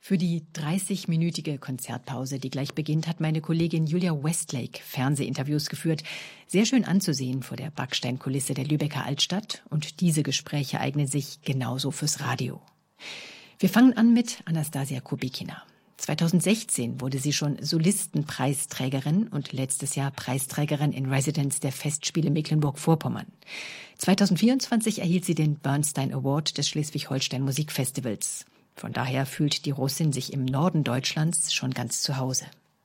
Für die 30-minütige Konzertpause, die gleich beginnt, hat meine Kollegin Julia Westlake Fernsehinterviews geführt. Sehr schön anzusehen vor der Backsteinkulisse der Lübecker Altstadt. Und diese Gespräche eignen sich genauso fürs Radio. Wir fangen an mit Anastasia Kubikina. 2016 wurde sie schon Solistenpreisträgerin und letztes Jahr Preisträgerin in Residence der Festspiele Mecklenburg-Vorpommern. 2024 erhielt sie den Bernstein Award des Schleswig-Holstein Musikfestivals. Von daher fühlt die Russin sich im Norden Deutschlands schon ganz zu Hause.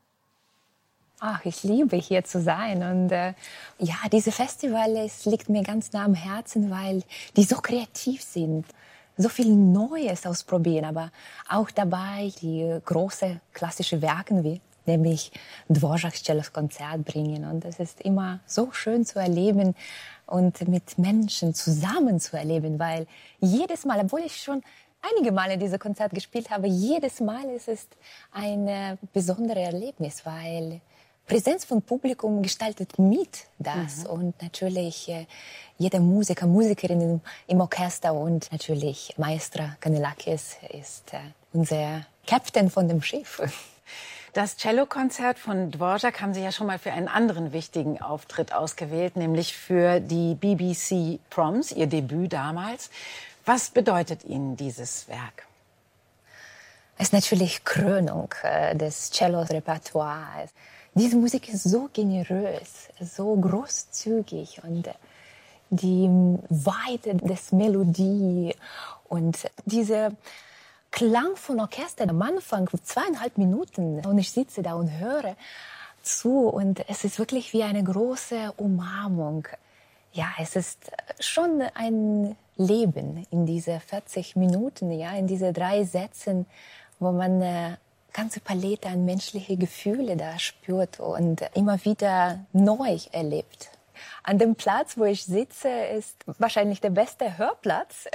Ach, ich liebe hier zu sein und diese Festivals liegt mir ganz nah am Herzen, weil die so kreativ sind, so viel Neues ausprobieren, aber auch dabei die große klassische Werke wie nämlich Dvořáks Cellos Konzert bringen und es ist immer so schön zu erleben und mit Menschen zusammen zu erleben, weil jedes Mal, obwohl ich schon einige Male dieses Konzert gespielt habe, jedes Mal ist es ein besonderes Erlebnis, weil Präsenz von Publikum gestaltet mit das und natürlich jeder Musiker, Musikerin im Orchester und natürlich Maestro Kanellakis ist unser Captain von dem Schiff. Das Cellokonzert von Dvořák haben Sie ja schon mal für einen anderen wichtigen Auftritt ausgewählt, nämlich für die BBC Proms, Ihr Debüt damals. Was bedeutet Ihnen dieses Werk? Es ist natürlich Krönung des Cello-Repertoires. Diese Musik ist so generös, so großzügig und die Weite des Melodie und dieser Klang von Orchester am Anfang 2,5 Minuten und ich sitze da und höre zu und es ist wirklich wie eine große Umarmung. Ja, es ist schon ein Leben in diese 40 Minuten, ja, in diese 3 Sätzen, wo man eine ganze Palette an menschliche Gefühle da spürt und immer wieder neu erlebt. An dem Platz, wo ich sitze, ist wahrscheinlich der beste Hörplatz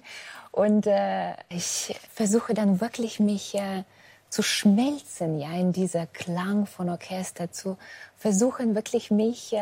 und ich versuche dann wirklich mich zu schmelzen, ja, in dieser Klang von Orchester, zu versuchen wirklich mich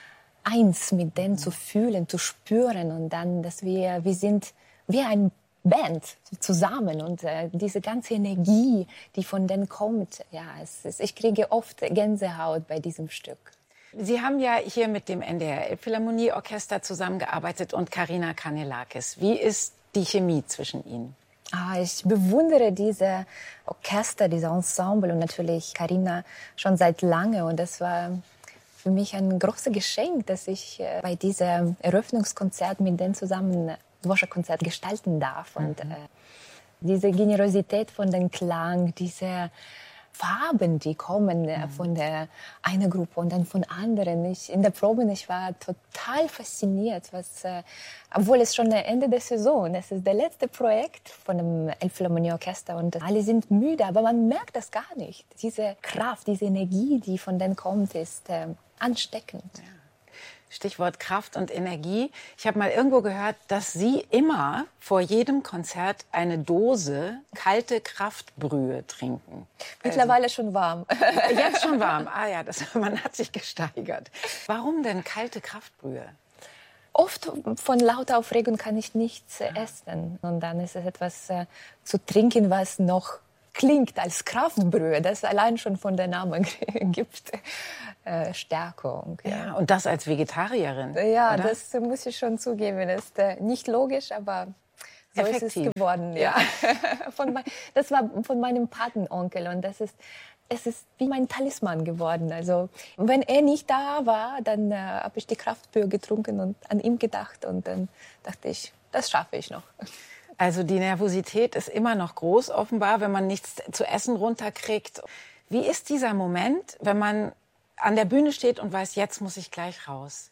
eins mit denen zu fühlen, zu spüren und dann, dass wir sind wie ein Band zusammen und diese ganze Energie, die von denen kommt, ja, ich kriege oft Gänsehaut bei diesem Stück. Sie haben ja hier mit dem NDR Elbphilharmonieorchester zusammengearbeitet und Karina Kanellakis. Wie ist die Chemie zwischen Ihnen? Ich bewundere diese Orchester, diese Ensemble und natürlich Karina schon seit lange und das war für mich ein großes Geschenk, dass ich bei diesem Eröffnungskonzert mit denen zusammen Dvořák-Konzert gestalten darf. Und diese Generosität von dem Klang, diese Farben, die kommen von der einen Gruppe und dann von anderen. In der Probe, ich war total fasziniert, obwohl es schon Ende der Saison, es ist das letzte Projekt von dem Elbphilharmonieorchester und alle sind müde, aber man merkt das gar nicht. Diese Kraft, diese Energie, die von denen kommt, ist ansteckend. Ja. Stichwort Kraft und Energie. Ich habe mal irgendwo gehört, dass Sie immer vor jedem Konzert eine Dose kalte Kraftbrühe trinken. Mittlerweile schon warm. Jetzt schon warm. Ah ja, man hat sich gesteigert. Warum denn kalte Kraftbrühe? Oft von lauter Aufregung kann ich nichts essen. Und dann ist es etwas zu trinken, was noch klingt als Kraftbrühe, das allein schon von der Name gibt Stärkung. Ja, und das als Vegetarierin. Ja, oder? Das muss ich schon zugeben. Das ist nicht logisch, aber so effektiv. Ist es geworden. Ja. Das war von meinem Patenonkel und es ist wie mein Talisman geworden. Also wenn er nicht da war, dann habe ich die Kraftbrühe getrunken und an ihm gedacht und dann dachte ich, das schaffe ich noch. Also die Nervosität ist immer noch groß, offenbar, wenn man nichts zu essen runterkriegt. Wie ist dieser Moment, wenn man an der Bühne steht und weiß, jetzt muss ich gleich raus?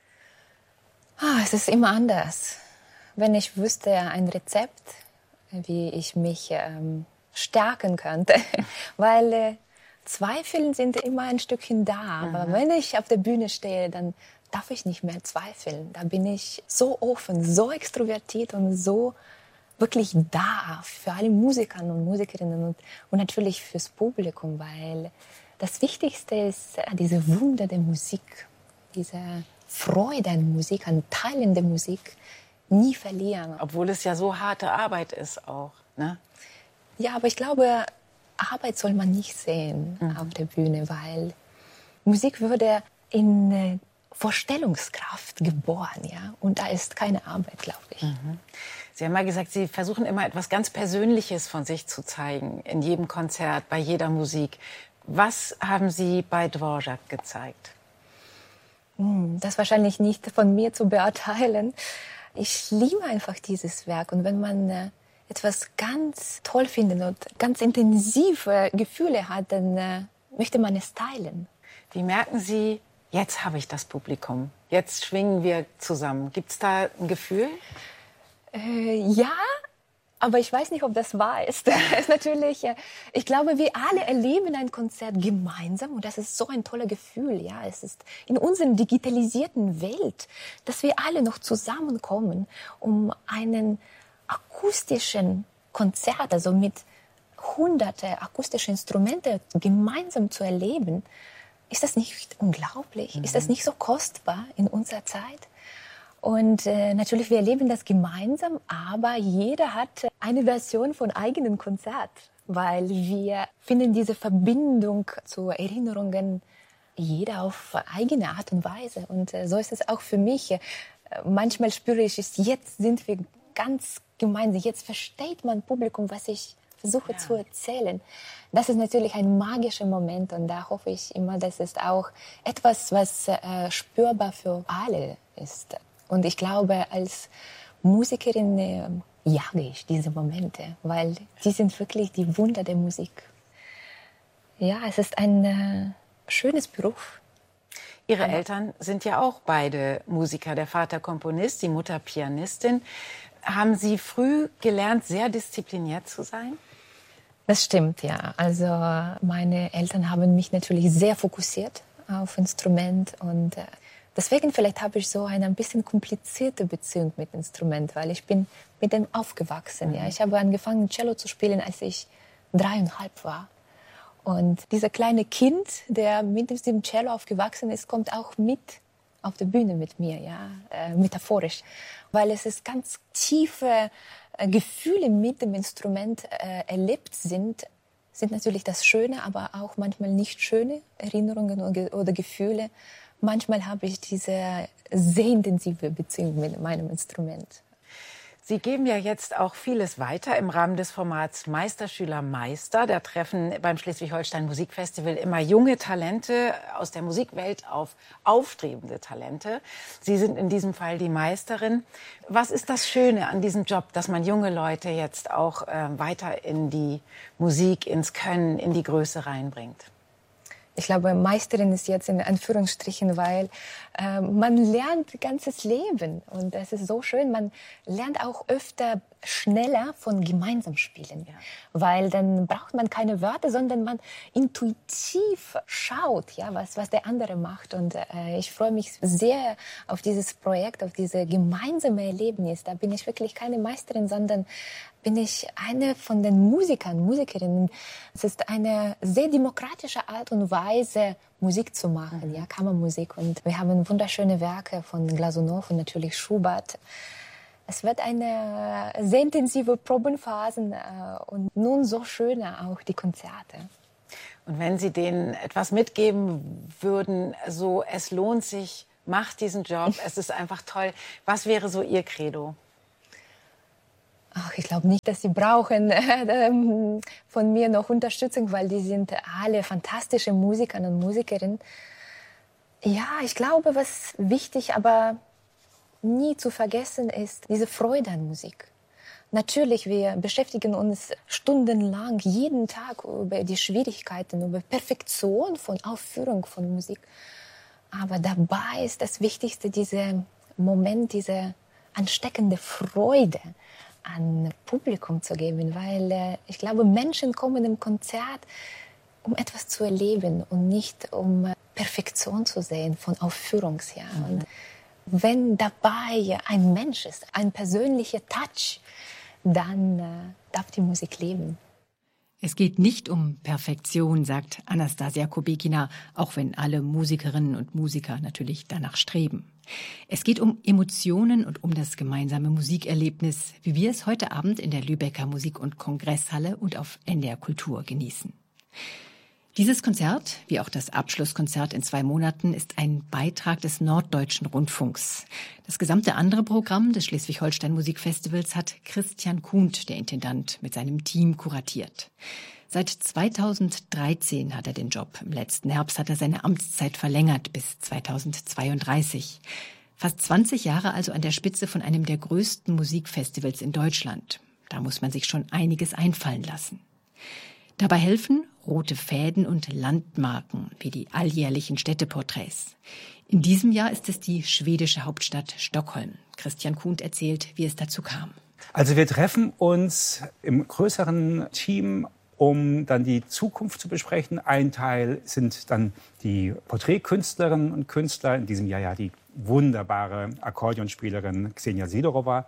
Es ist immer anders. Wenn ich wüsste ein Rezept, wie ich mich stärken könnte, weil Zweifel sind immer ein Stückchen da. Aber wenn ich auf der Bühne stehe, dann darf ich nicht mehr zweifeln. Da bin ich so offen, so extrovertiert und so wirklich da für alle Musiker und Musikerinnen und natürlich fürs Publikum, weil das Wichtigste ist diese Wunder der Musik, diese Freude an Musik, an Teilen der Musik nie verlieren. Obwohl es ja so harte Arbeit ist auch, ne? Ja, aber ich glaube, Arbeit soll man nicht sehen auf der Bühne, weil Musik würde in Vorstellungskraft geboren, ja. Und da ist keine Arbeit, glaube ich. Sie haben mal gesagt, Sie versuchen immer etwas ganz Persönliches von sich zu zeigen, in jedem Konzert, bei jeder Musik. Was haben Sie bei Dvorak gezeigt? Das wahrscheinlich nicht von mir zu beurteilen. Ich liebe einfach dieses Werk. Und wenn man etwas ganz toll findet und ganz intensive Gefühle hat, dann möchte man es teilen. Wie merken Sie, jetzt habe ich das Publikum, jetzt schwingen wir zusammen? Gibt es da ein Gefühl? Ja, aber ich weiß nicht, ob das wahr ist. Es ist natürlich, ich glaube, wir alle erleben ein Konzert gemeinsam und das ist so ein toller Gefühl. Ja, es ist in unserer digitalisierten Welt, dass wir alle noch zusammenkommen, um einen akustischen Konzert, also mit hunderte akustische Instrumente gemeinsam zu erleben. Ist das nicht unglaublich? Ist das nicht so kostbar in unserer Zeit? Und natürlich, wir erleben das gemeinsam, aber jeder hat eine Version von eigenem Konzert, weil wir finden diese Verbindung zu Erinnerungen jeder auf eigene Art und Weise. Und so ist es auch für mich. Manchmal spüre ich, jetzt sind wir ganz gemeinsam, jetzt versteht man Publikum, was ich versuche zu erzählen. Das ist natürlich ein magischer Moment und da hoffe ich immer, dass es auch etwas, was spürbar für alle ist. Und ich glaube, als Musikerin jage ich diese Momente, weil die sind wirklich die Wunder der Musik. Ja, es ist ein schönes Beruf. Ihre Eltern sind ja auch beide Musiker, der Vater Komponist, die Mutter Pianistin. Haben Sie früh gelernt, sehr diszipliniert zu sein? Das stimmt, ja. Also meine Eltern haben mich natürlich sehr fokussiert auf Instrument und deswegen vielleicht habe ich so eine ein bisschen komplizierte Beziehung mit Instrument, weil ich bin mit dem aufgewachsen. Ja. Ich habe angefangen, Cello zu spielen, als ich 3,5 war. Und dieser kleine Kind, der mit dem Cello aufgewachsen ist, kommt auch mit auf der Bühne mit mir, ja, metaphorisch. Weil es ist ganz tiefe Gefühle mit dem Instrument erlebt sind natürlich das Schöne, aber auch manchmal nicht schöne Erinnerungen oder Gefühle. Manchmal habe ich diese sehr intensive Beziehung mit meinem Instrument. Sie geben ja jetzt auch vieles weiter im Rahmen des Formats Meisterschüler Meister. Da treffen beim Schleswig-Holstein Musikfestival immer junge Talente aus der Musikwelt auf aufstrebende Talente. Sie sind in diesem Fall die Meisterin. Was ist das Schöne an diesem Job, dass man junge Leute jetzt auch weiter in die Musik, ins Können, in die Größe reinbringt? Ich glaube, Meisterin ist jetzt in Anführungsstrichen, weil man lernt ganzes Leben und das ist so schön. Man lernt auch öfter schneller von gemeinsam spielen, weil dann braucht man keine Wörter, sondern man intuitiv schaut, ja, was der andere macht. Und ich freue mich sehr auf dieses Projekt, auf diese gemeinsame Erlebnis. Da bin ich wirklich keine Meisterin, sondern bin ich eine von den Musikerinnen. Es ist eine sehr demokratische Art und Weise, Musik zu machen, ja, Kammermusik. Und wir haben wunderschöne Werke von Glasunow und natürlich Schubert. Es wird eine sehr intensive Probenphasen und nun so schöne auch die Konzerte. Und wenn Sie denen etwas mitgeben würden, so es lohnt sich, macht diesen Job, es ist einfach toll. Was wäre so Ihr Credo? Ach, ich glaube nicht, dass sie brauchen von mir noch Unterstützung, weil die sind alle fantastische Musiker und Musikerinnen. Ja, ich glaube, was wichtig, aber nie zu vergessen ist, diese Freude an Musik. Natürlich, wir beschäftigen uns stundenlang, jeden Tag über die Schwierigkeiten, über Perfektion von Aufführung von Musik. Aber dabei ist das Wichtigste, dieser Moment, diese ansteckende Freude an Publikum zu geben, weil ich glaube, Menschen kommen im Konzert, um etwas zu erleben und nicht um Perfektion zu sehen von Aufführungsjahr. Und wenn dabei ein Mensch ist, ein persönlicher Touch, dann darf die Musik leben. Es geht nicht um Perfektion, sagt Anastasia Kubekina, auch wenn alle Musikerinnen und Musiker natürlich danach streben. Es geht um Emotionen und um das gemeinsame Musikerlebnis, wie wir es heute Abend in der Lübecker Musik- und Kongresshalle und auf NDR Kultur genießen. Dieses Konzert, wie auch das Abschlusskonzert in 2 Monaten, ist ein Beitrag des Norddeutschen Rundfunks. Das gesamte andere Programm des Schleswig-Holstein Musikfestivals hat Christian Kuhnt, der Intendant, mit seinem Team kuratiert. Seit 2013 hat er den Job. Im letzten Herbst hat er seine Amtszeit verlängert bis 2032. Fast 20 Jahre also an der Spitze von einem der größten Musikfestivals in Deutschland. Da muss man sich schon einiges einfallen lassen. Dabei helfen rote Fäden und Landmarken, wie die alljährlichen Städteporträts. In diesem Jahr ist es die schwedische Hauptstadt Stockholm. Christian Kuhnt erzählt, wie es dazu kam. Also wir treffen uns im größeren Team, um dann die Zukunft zu besprechen. Ein Teil sind dann die Porträtkünstlerinnen und Künstler, in diesem Jahr ja die wunderbare Akkordeonspielerin Ksenia Sidorova.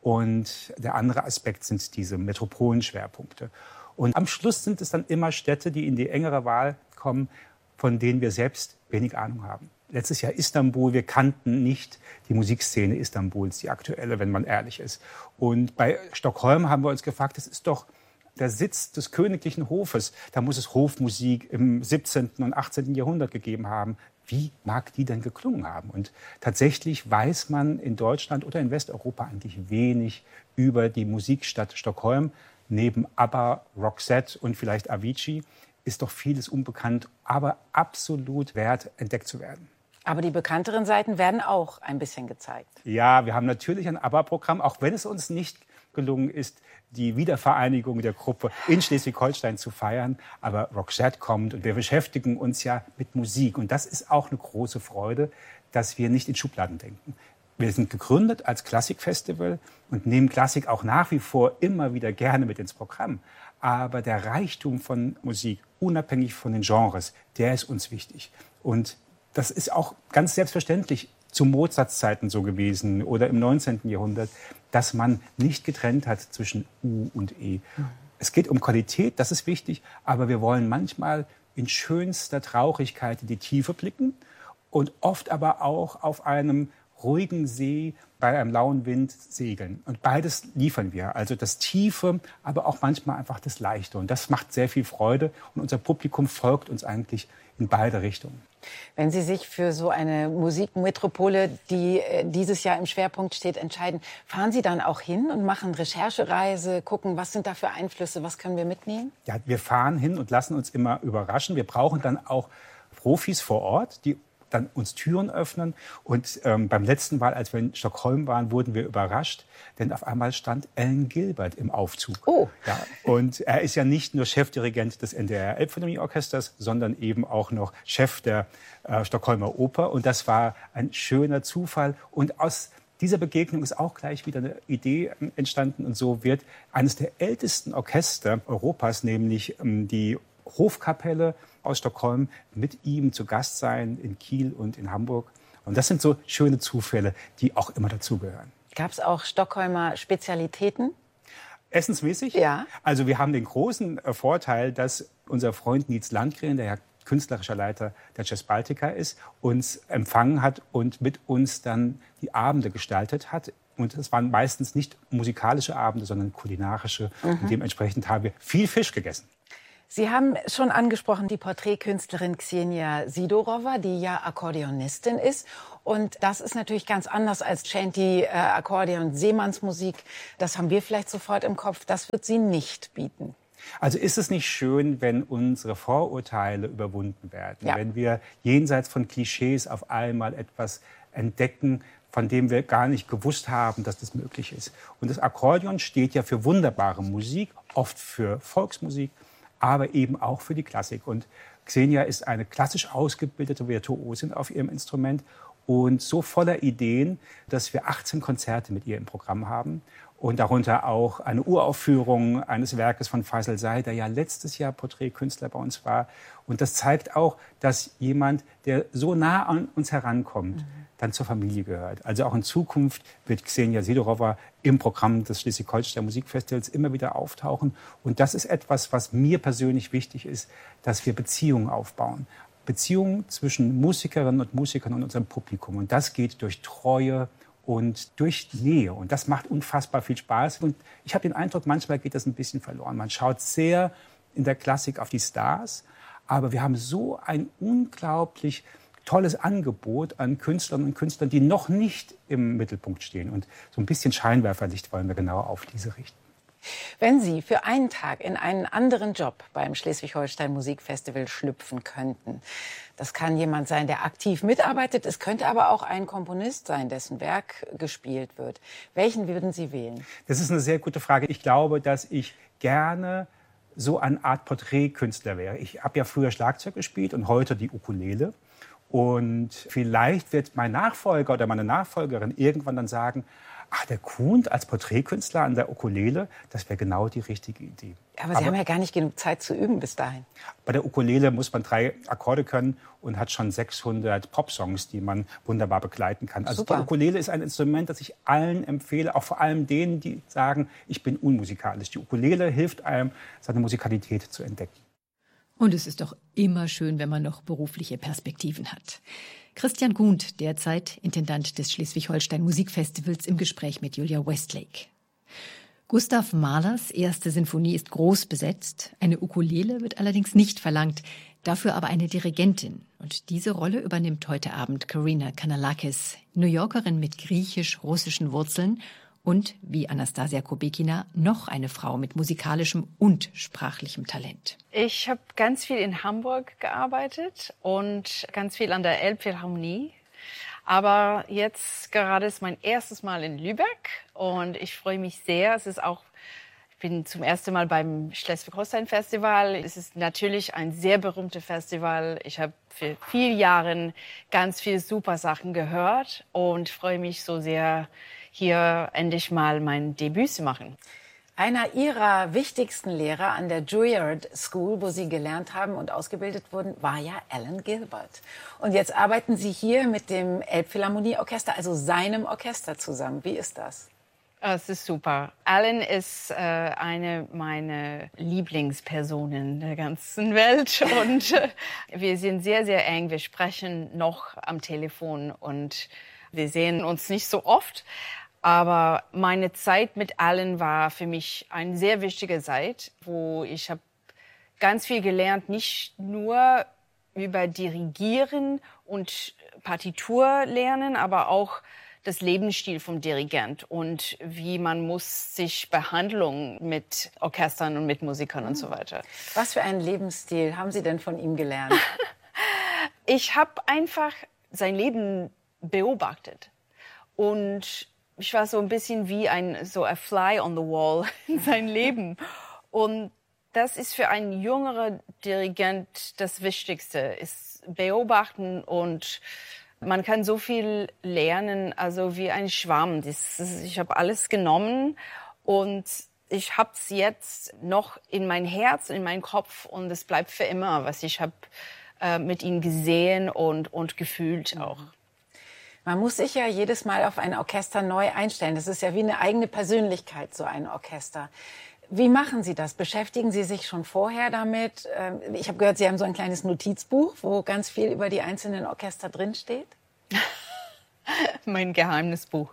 Und der andere Aspekt sind diese Metropolenschwerpunkte. Und am Schluss sind es dann immer Städte, die in die engere Wahl kommen, von denen wir selbst wenig Ahnung haben. Letztes Jahr Istanbul, wir kannten nicht die Musikszene Istanbuls, die aktuelle, wenn man ehrlich ist. Und bei Stockholm haben wir uns gefragt, das ist doch der Sitz des königlichen Hofes. Da muss es Hofmusik im 17. und 18. Jahrhundert gegeben haben. Wie mag die denn geklungen haben? Und tatsächlich weiß man in Deutschland oder in Westeuropa eigentlich wenig über die Musikstadt Stockholm. Neben ABBA, Roxette und vielleicht Avicii ist doch vieles unbekannt, aber absolut wert, entdeckt zu werden. Aber die bekannteren Seiten werden auch ein bisschen gezeigt. Ja, wir haben natürlich ein ABBA-Programm, auch wenn es uns nicht gelungen ist, die Wiedervereinigung der Gruppe in Schleswig-Holstein zu feiern. Aber Roxette kommt und wir beschäftigen uns ja mit Musik. Und das ist auch eine große Freude, dass wir nicht in Schubladen denken. Wir sind gegründet als Klassikfestival und nehmen Klassik auch nach wie vor immer wieder gerne mit ins Programm. Aber der Reichtum von Musik, unabhängig von den Genres, der ist uns wichtig. Und das ist auch ganz selbstverständlich zu Mozarts Zeiten so gewesen oder im 19. Jahrhundert, dass man nicht getrennt hat zwischen U und E. Es geht um Qualität, das ist wichtig, aber wir wollen manchmal in schönster Traurigkeit in die Tiefe blicken und oft aber auch auf einem ruhigen See bei einem lauen Wind segeln. Und beides liefern wir. Also das Tiefe, aber auch manchmal einfach das Leichte. Und das macht sehr viel Freude. Und unser Publikum folgt uns eigentlich in beide Richtungen. Wenn Sie sich für so eine Musikmetropole, die dieses Jahr im Schwerpunkt steht, entscheiden, fahren Sie dann auch hin und machen Recherchereise, gucken, was sind da für Einflüsse, was können wir mitnehmen? Ja, wir fahren hin und lassen uns immer überraschen. Wir brauchen dann auch Profis vor Ort, die dann uns Türen öffnen. Und beim letzten Mal, als wir in Stockholm waren, wurden wir überrascht, denn auf einmal stand Alan Gilbert im Aufzug. Oh. Ja, und er ist ja nicht nur Chefdirigent des NDR Elbphilharmonieorchesters, sondern eben auch noch Chef der Stockholmer Oper. Und das war ein schöner Zufall. Und aus dieser Begegnung ist auch gleich wieder eine Idee entstanden. Und so wird eines der ältesten Orchester Europas, nämlich die Hofkapelle aus Stockholm, mit ihm zu Gast sein in Kiel und in Hamburg. Und das sind so schöne Zufälle, die auch immer dazugehören. Gab es auch Stockholmer Spezialitäten? Essensmäßig? Ja. Also wir haben den großen Vorteil, dass unser Freund Nietz Landgren, der ja künstlerischer Leiter der Jazz Baltica ist, uns empfangen hat und mit uns dann die Abende gestaltet hat. Und es waren meistens nicht musikalische Abende, sondern kulinarische. Und dementsprechend haben wir viel Fisch gegessen. Sie haben schon angesprochen, die Porträtkünstlerin Ksenia Sidorova, die ja Akkordeonistin ist. Und das ist natürlich ganz anders als Shanty, Akkordeon, Seemannsmusik. Das haben wir vielleicht sofort im Kopf. Das wird sie nicht bieten. Also ist es nicht schön, wenn unsere Vorurteile überwunden werden? Ja. Wenn wir jenseits von Klischees auf einmal etwas entdecken, von dem wir gar nicht gewusst haben, dass das möglich ist. Und das Akkordeon steht ja für wunderbare Musik, oft für Volksmusik, aber eben auch für die Klassik. Und Ksenia ist eine klassisch ausgebildete Virtuosin auf ihrem Instrument und so voller Ideen, dass wir 18 Konzerte mit ihr im Programm haben und darunter auch eine Uraufführung eines Werkes von Faisal Say, der ja letztes Jahr Porträtkünstler bei uns war. Und das zeigt auch, dass jemand, der so nah an uns herankommt, dann zur Familie gehört. Also auch in Zukunft wird Ksenia Sidorova im Programm des Schleswig-Holstein Musikfestivals immer wieder auftauchen. Und das ist etwas, was mir persönlich wichtig ist, dass wir Beziehungen aufbauen. Beziehung zwischen Musikerinnen und Musikern und unserem Publikum. Und das geht durch Treue und durch Nähe. Und das macht unfassbar viel Spaß. Und ich habe den Eindruck, manchmal geht das ein bisschen verloren. Man schaut sehr in der Klassik auf die Stars, aber wir haben so ein unglaublich tolles Angebot an Künstlerinnen und Künstlern, die noch nicht im Mittelpunkt stehen. Und so ein bisschen Scheinwerferlicht wollen wir genau auf diese richten. Wenn Sie für einen Tag in einen anderen Job beim Schleswig-Holstein Musikfestival schlüpfen könnten, das kann jemand sein, der aktiv mitarbeitet, es könnte aber auch ein Komponist sein, dessen Werk gespielt wird. Welchen würden Sie wählen? Das ist eine sehr gute Frage. Ich glaube, dass ich gerne so eine Art Porträtkünstler wäre. Ich habe ja früher Schlagzeug gespielt und heute die Ukulele. Und vielleicht wird mein Nachfolger oder meine Nachfolgerin irgendwann dann sagen, ach, der Kuhn als Porträtkünstler an der Ukulele, das wäre genau die richtige Idee. Aber Sie haben ja gar nicht genug Zeit zu üben bis dahin. Bei der Ukulele muss man 3 Akkorde können und hat schon 600 Popsongs, die man wunderbar begleiten kann. Also Super. die Ukulele ist ein Instrument, das ich allen empfehle, auch vor allem denen, die sagen, ich bin unmusikalisch. Die Ukulele hilft einem, seine Musikalität zu entdecken. Und es ist doch immer schön, wenn man noch berufliche Perspektiven hat. Christian Guhnt, derzeit Intendant des Schleswig-Holstein Musikfestivals, im Gespräch mit Julia Westlake. Gustav Mahlers erste Sinfonie ist groß besetzt. Eine Ukulele wird allerdings nicht verlangt, dafür aber eine Dirigentin. Und diese Rolle übernimmt heute Abend Karina Kanalakis, New Yorkerin mit griechisch-russischen Wurzeln und, wie Anastasia Kubekina, noch eine Frau mit musikalischem und sprachlichem Talent. Ich habe ganz viel in Hamburg gearbeitet und ganz viel an der Elbphilharmonie. Aber jetzt gerade ist mein erstes Mal in Lübeck und ich freue mich sehr. Ich bin zum ersten Mal beim Schleswig-Holstein-Festival. Es ist natürlich ein sehr berühmtes Festival. Ich habe für viele Jahre ganz viele super Sachen gehört und freue mich so sehr, hier endlich mal mein Debüt zu machen. Einer Ihrer wichtigsten Lehrer an der Juilliard School, wo Sie gelernt haben und ausgebildet wurden, war ja Alan Gilbert. Und jetzt arbeiten Sie hier mit dem Elbphilharmonieorchester, also seinem Orchester zusammen. Wie ist das? Es ist super. Alan ist eine meiner Lieblingspersonen der ganzen Welt und wir sind sehr, sehr eng. Wir sprechen noch am Telefon und wir sehen uns nicht so oft. Aber meine Zeit mit Alan war für mich eine sehr wichtige Zeit, wo ich habe ganz viel gelernt, nicht nur über Dirigieren und Partitur lernen, aber auch das Lebensstil vom Dirigent und wie man muss sich Behandlung mit Orchestern und mit Musikern und so weiter. Was für einen Lebensstil haben Sie denn von ihm gelernt? Ich habe einfach sein Leben beobachtet und ich war so ein bisschen wie a fly on the wall in sein Leben. Und das ist für einen jüngeren Dirigent das Wichtigste, ist beobachten und man kann so viel lernen, also wie ein Schwamm. Ich habe alles genommen und ich habe es jetzt noch in mein Herz, in meinen Kopf und es bleibt für immer, was ich habe mit ihm gesehen und gefühlt auch. Man muss sich ja jedes Mal auf ein Orchester neu einstellen. Das ist ja wie eine eigene Persönlichkeit, so ein Orchester. Wie machen Sie das? Beschäftigen Sie sich schon vorher damit? Ich habe gehört, Sie haben so ein kleines Notizbuch, wo ganz viel über die einzelnen Orchester drinsteht. Mein Geheimnisbuch.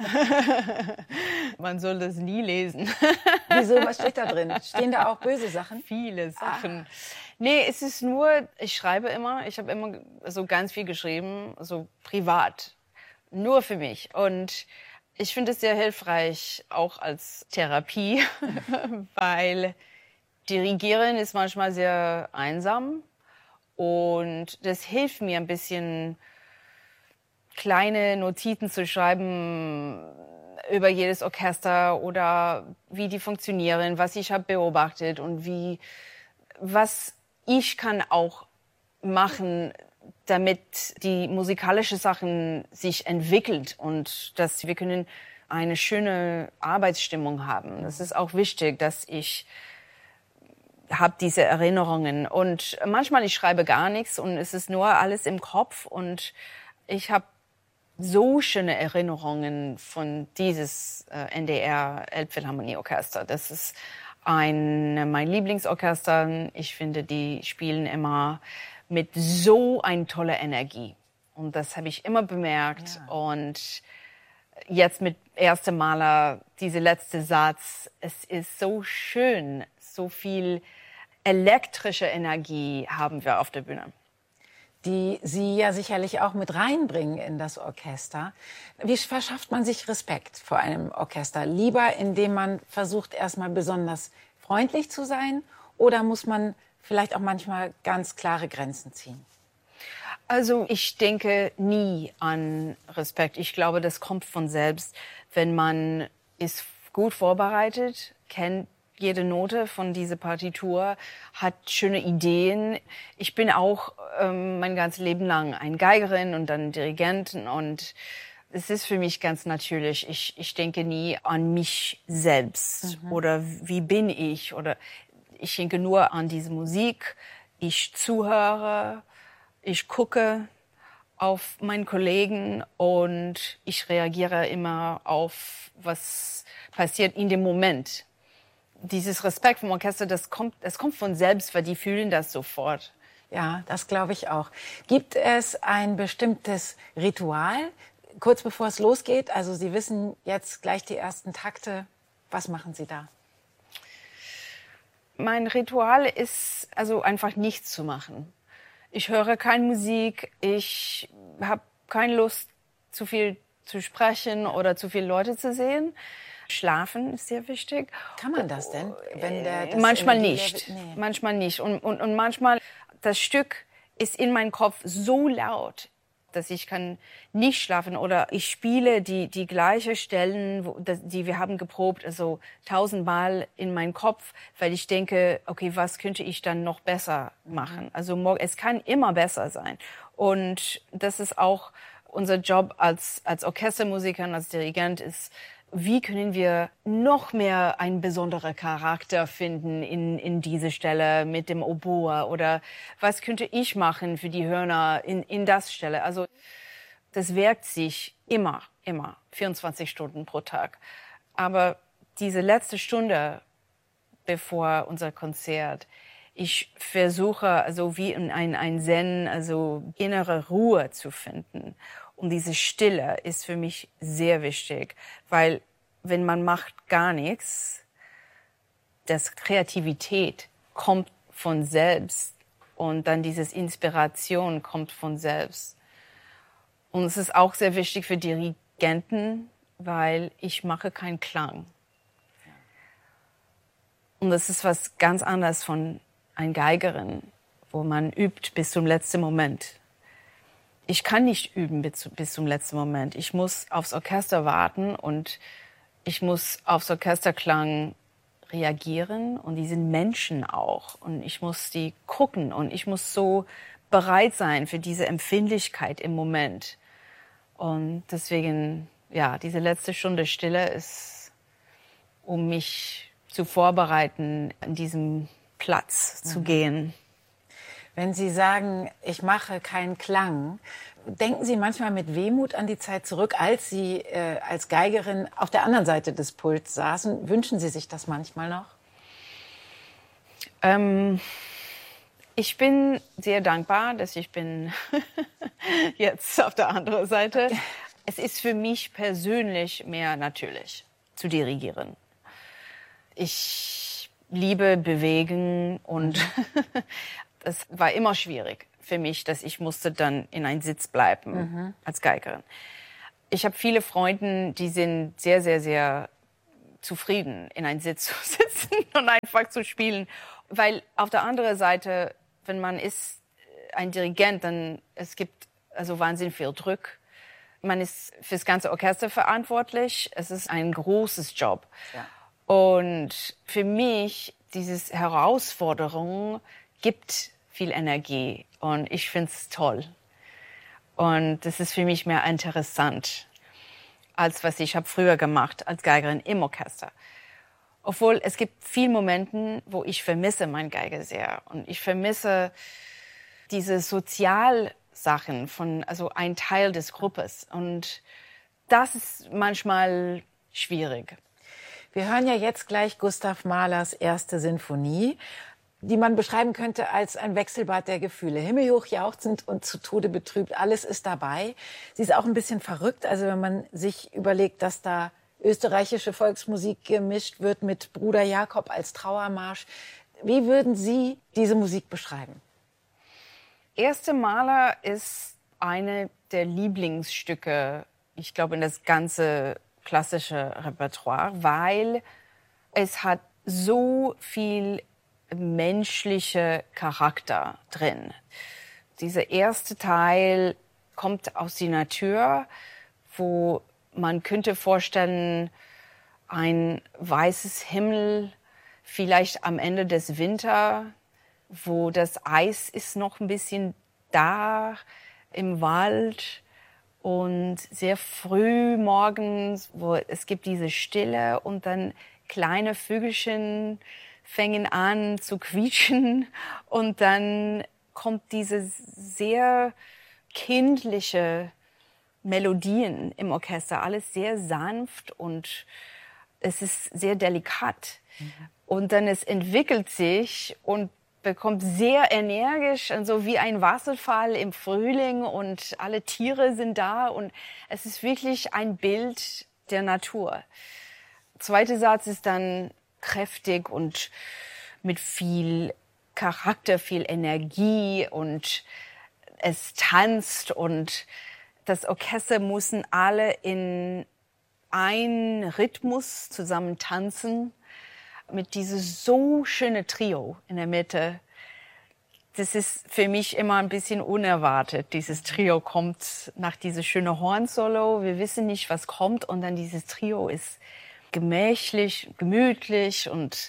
Man soll das nie lesen. Wieso? Was steht da drin? Stehen da auch böse Sachen? Viele Sachen. Nee, es ist nur, ich schreibe immer. Ich habe immer so ganz viel geschrieben, so privat. Nur für mich. Und ich finde es sehr hilfreich, auch als Therapie, weil Dirigieren ist manchmal sehr einsam. Und das hilft mir ein bisschen, kleine Notizen zu schreiben über jedes Orchester oder wie die funktionieren, was ich habe beobachtet und was ich kann auch machen, damit die musikalische Sachen sich entwickelt und dass wir können eine schöne Arbeitsstimmung haben. Das ist auch wichtig, dass ich habe diese Erinnerungen und manchmal ich schreibe gar nichts und es ist nur alles im Kopf und ich habe so schöne Erinnerungen von dieses NDR Elbphilharmonieorchester. Das ist mein Lieblingsorchester. Ich finde, die spielen immer mit so einer tollen Energie. Und das habe ich immer bemerkt. Ja. Und jetzt mit ersten Maler, dieser letzte Satz, es ist so schön, so viel elektrische Energie haben wir auf der Bühne. Die Sie ja sicherlich auch mit reinbringen in das Orchester. Wie verschafft man sich Respekt vor einem Orchester? Lieber, indem man versucht, erstmal besonders freundlich zu sein? Oder muss man vielleicht auch manchmal ganz klare Grenzen ziehen? Also ich denke nie an Respekt. Ich glaube, das kommt von selbst, wenn man ist gut vorbereitet, kennt jede Note von dieser Partitur, hat schöne Ideen. Ich bin auch mein ganzes Leben lang eine Geigerin und dann Dirigentin und es ist für mich ganz natürlich. Ich denke nie an mich selbst oder wie bin ich oder ich denke nur an diese Musik. Ich zuhöre, ich gucke auf meinen Kollegen und ich reagiere immer auf was passiert in dem Moment. Dieses Respekt vom Orchester, das kommt von selbst, weil die fühlen das sofort. Ja, das glaube ich auch. Gibt es ein bestimmtes Ritual, kurz bevor es losgeht? Also Sie wissen jetzt gleich die ersten Takte. Was machen Sie da? Mein Ritual ist also einfach nichts zu machen. Ich höre keine Musik, ich habe keine Lust, zu viel zu sprechen oder zu viele Leute zu sehen. Schlafen ist sehr wichtig. Kann man das denn? Wenn manchmal nicht. Nee. Manchmal nicht. Und manchmal, das Stück ist in meinem Kopf so laut, dass ich kann nicht schlafen. Oder ich spiele die gleiche Stellen, die wir haben geprobt, also 1000-mal in meinem Kopf, weil ich denke, okay, was könnte ich dann noch besser machen? Also es kann immer besser sein. Und das ist auch unser Job als Orchestermusiker, als Dirigent ist, wie können wir noch mehr einen besonderen Charakter finden in diese Stelle mit dem Oboe? Oder was könnte ich machen für die Hörner in das Stelle? Also das wirkt sich immer, 24 Stunden pro Tag. Aber diese letzte Stunde bevor unser Konzert, ich versuche also wie in ein Zen, also innere Ruhe zu finden. Und diese Stille ist für mich sehr wichtig, weil wenn man macht gar nichts, das Kreativität kommt von selbst und dann dieses Inspiration kommt von selbst. Und es ist auch sehr wichtig für Dirigenten, weil ich mache keinen Klang. Und das ist was ganz anderes von einer Geigerin, wo man übt bis zum letzten Moment. Ich kann nicht üben bis zum letzten Moment. Ich muss aufs Orchester warten und ich muss aufs Orchesterklang reagieren und die sind Menschen auch. Und ich muss die gucken und ich muss so bereit sein für diese Empfindlichkeit im Moment. Und deswegen, ja, diese letzte Stunde Stille ist, um mich zu vorbereiten, an diesem Platz zu gehen. Wenn Sie sagen, ich mache keinen Klang, denken Sie manchmal mit Wehmut an die Zeit zurück, als Sie als Geigerin auf der anderen Seite des Pults saßen? Wünschen Sie sich das manchmal noch? Ich bin sehr dankbar, dass ich bin jetzt auf der anderen Seite. Es ist für mich persönlich mehr natürlich zu dirigieren. Ich liebe Bewegen und es war immer schwierig für mich, dass ich musste dann in einen Sitz bleiben als Geigerin. Ich habe viele Freunde, die sind sehr, sehr, sehr zufrieden, in einen Sitz zu sitzen und einfach zu spielen. Weil auf der anderen Seite, wenn man ist ein Dirigent, dann es gibt also wahnsinnig viel Druck. Man ist fürs ganze Orchester verantwortlich. Es ist ein großes Job. Ja. Und für mich, diese Herausforderung gibt viel Energie und ich finde es toll. Und das ist für mich mehr interessant, als was ich habe früher gemacht als Geigerin im Orchester. Obwohl es gibt viele Momente, wo ich vermisse mein Geige sehr. Und ich vermisse diese Sozialsachen von, also ein Teil des Gruppes. Und das ist manchmal schwierig. Wir hören ja jetzt gleich Gustav Mahlers erste Sinfonie, die man beschreiben könnte als ein Wechselbad der Gefühle. Himmelhoch jauchzend und zu Tode betrübt, alles ist dabei. Sie ist auch ein bisschen verrückt, also wenn man sich überlegt, dass da österreichische Volksmusik gemischt wird mit Bruder Jakob als Trauermarsch. Wie würden Sie diese Musik beschreiben? Erste Mahler ist eine der Lieblingsstücke, ich glaube, in das ganze klassische Repertoire, weil es hat so viel menschliche Charakter drin. Dieser erste Teil kommt aus der Natur, wo man könnte vorstellen, ein weißes Himmel, vielleicht am Ende des Winters, wo das Eis ist noch ein bisschen da im Wald und sehr früh morgens, wo es gibt diese Stille und dann kleine Vögelchen fängen an zu quietschen und dann kommt diese sehr kindliche Melodien im Orchester, alles sehr sanft und es ist sehr delikat. Und dann es entwickelt sich und bekommt sehr energisch, also wie ein Wasserfall im Frühling und alle Tiere sind da und es ist wirklich ein Bild der Natur. Zweiter Satz ist dann kräftig und mit viel Charakter, viel Energie und es tanzt und das Orchester müssen alle in einen Rhythmus zusammen tanzen mit diesem so schönen Trio in der Mitte. Das ist für mich immer ein bisschen unerwartet. Dieses Trio kommt nach diesem schönen Hornsolo. Wir wissen nicht, was kommt. Und dann dieses Trio ist gemächlich, gemütlich und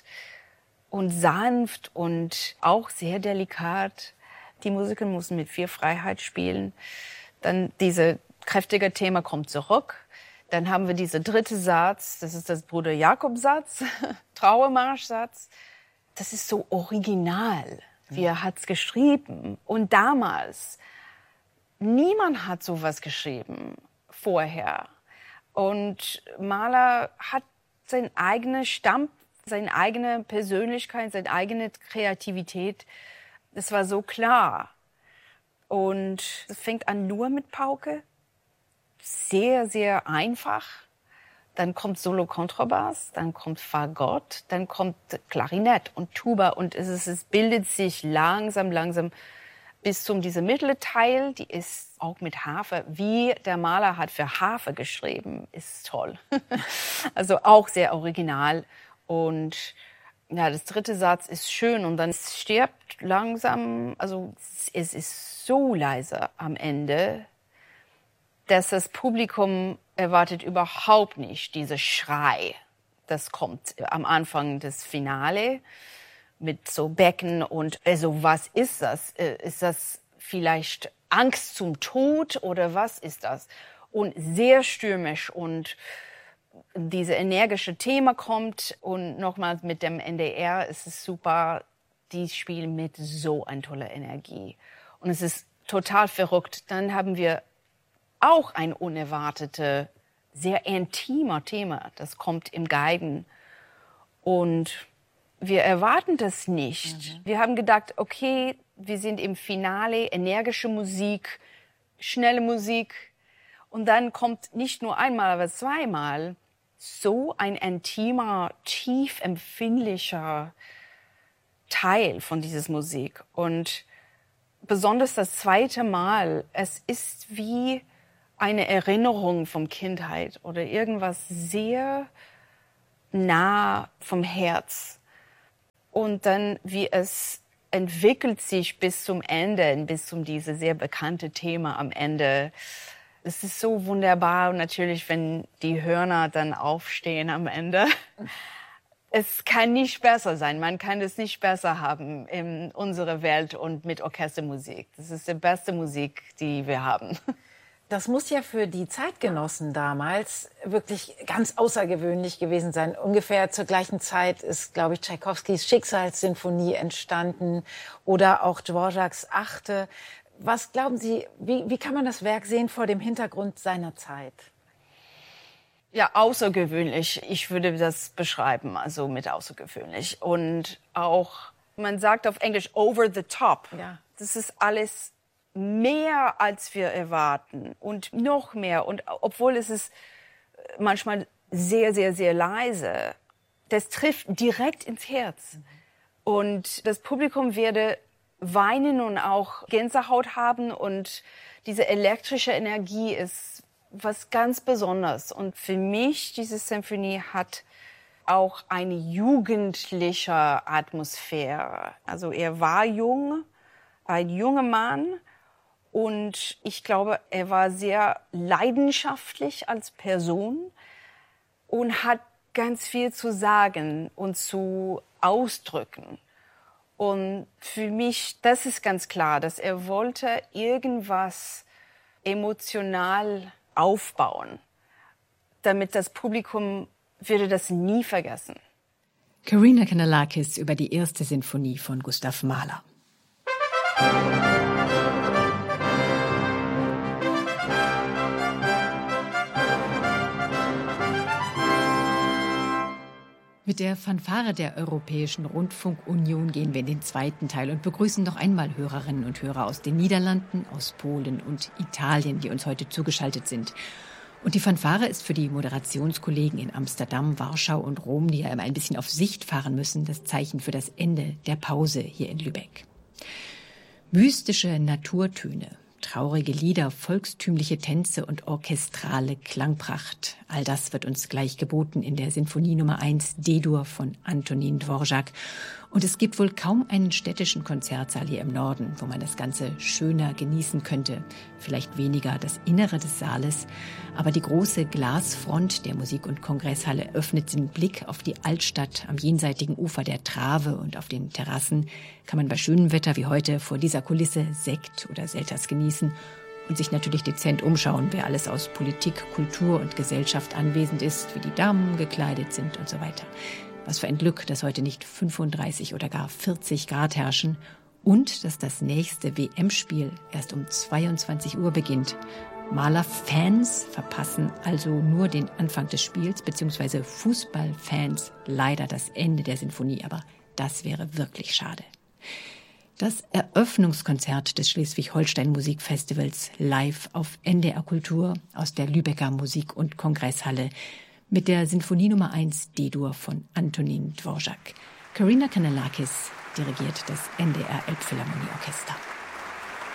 sanft und auch sehr delikat. Die Musiker müssen mit viel Freiheit spielen. Dann diese kräftige Thema kommt zurück. Dann haben wir diesen dritten Satz, das ist das Bruder Jakob-Satz, Trauermarsch-Satz. Das ist so original, wie er hat's geschrieben. Und damals, niemand hat sowas geschrieben vorher. Und Mahler hat seinen eigenen Stamm, seine eigene Persönlichkeit, seine eigene Kreativität. Das war so klar. Und es fängt an nur mit Pauke. Sehr, sehr einfach. Dann kommt Solo-Kontrabass, dann kommt Fagott, dann kommt Klarinett und Tuba. Und es bildet sich langsam bis zum dieser mittlere Teil. Die ist auch mit Harfe. Wie der Mahler hat für Harfe geschrieben, ist toll. Also auch sehr original. Und ja, das dritte Satz ist schön und dann stirbt langsam. Also es ist so leise am Ende, dass das Publikum erwartet überhaupt nicht diese Schrei. Das kommt am Anfang des Finale mit so Becken und also was ist das? Ist das vielleicht Angst zum Tod oder was ist das? Und sehr stürmisch und diese energische Thema kommt und nochmals mit dem NDR ist es super. Die spielen mit so einer tollen Energie und es ist total verrückt. Dann haben wir auch ein unerwartetes, sehr intimer Thema. Das kommt im Geigen. Und wir erwarten das nicht. Wir haben gedacht, okay, wir sind im Finale, energische Musik, schnelle Musik. Und dann kommt nicht nur einmal, aber zweimal so ein intimer, tief empfindlicher Teil von dieser Musik. Und besonders das zweite Mal, es ist wie eine Erinnerung von Kindheit oder irgendwas sehr nah vom Herz. Und dann, wie es entwickelt sich bis zum Ende, bis zum dieses sehr bekannte Thema am Ende. Es ist so wunderbar und natürlich, wenn die Hörner dann aufstehen am Ende. Es kann nicht besser sein. Man kann es nicht besser haben in unserer Welt und mit Orchestermusik. Das ist die beste Musik, die wir haben. Das muss ja für die Zeitgenossen damals wirklich ganz außergewöhnlich gewesen sein. Ungefähr zur gleichen Zeit ist, glaube ich, Tschaikowskis Schicksalssinfonie entstanden oder auch Dvořáks Achte. Was glauben Sie, wie kann man das Werk sehen vor dem Hintergrund seiner Zeit? Ja, außergewöhnlich. Ich würde das beschreiben, also mit außergewöhnlich. Und auch, man sagt auf Englisch, over the top. Ja. Das ist alles mehr, als wir erwarten und noch mehr. Und obwohl es ist manchmal sehr, sehr, sehr leise, das trifft direkt ins Herz. Und das Publikum werde weinen und auch Gänsehaut haben. Und diese elektrische Energie ist was ganz Besonderes. Und für mich, diese Symphonie hat auch eine jugendliche Atmosphäre. Also er war jung, ein junger Mann. Und ich glaube, er war sehr leidenschaftlich als Person und hat ganz viel zu sagen und zu ausdrücken. Und für mich, das ist ganz klar, dass er wollte irgendwas emotional aufbauen, damit das Publikum würde das nie vergessen. Karina Kanellakis über die erste Sinfonie von Gustav Mahler. Mit der Fanfare der Europäischen Rundfunkunion gehen wir in den zweiten Teil und begrüßen noch einmal Hörerinnen und Hörer aus den Niederlanden, aus Polen und Italien, die uns heute zugeschaltet sind. Und die Fanfare ist für die Moderationskollegen in Amsterdam, Warschau und Rom, die ja immer ein bisschen auf Sicht fahren müssen, das Zeichen für das Ende der Pause hier in Lübeck. Mystische Naturtöne, traurige Lieder, volkstümliche Tänze und orchestrale Klangpracht. All das wird uns gleich geboten in der Sinfonie Nummer 1 D-Dur von Antonín Dvořák. Und es gibt wohl kaum einen städtischen Konzertsaal hier im Norden, wo man das Ganze schöner genießen könnte. Vielleicht weniger das Innere des Saales, aber die große Glasfront der Musik- und Kongresshalle öffnet den Blick auf die Altstadt am jenseitigen Ufer der Trave, und auf den Terrassen kann man bei schönem Wetter wie heute vor dieser Kulisse Sekt oder Selters genießen und sich natürlich dezent umschauen, wer alles aus Politik, Kultur und Gesellschaft anwesend ist, wie die Damen gekleidet sind und so weiter. Was für ein Glück, dass heute nicht 35 oder gar 40 Grad herrschen und dass das nächste WM-Spiel erst um 22 Uhr beginnt. Mahler-Fans verpassen also nur den Anfang des Spiels, beziehungsweise Fußballfans leider das Ende der Sinfonie, aber das wäre wirklich schade. Das Eröffnungskonzert des Schleswig-Holstein-Musikfestivals live auf NDR Kultur aus der Lübecker Musik- und Kongresshalle mit der Sinfonie Nummer 1 D-Dur von Antonín Dvořák. Karina Kanellakis dirigiert das NDR Elbphilharmonieorchester.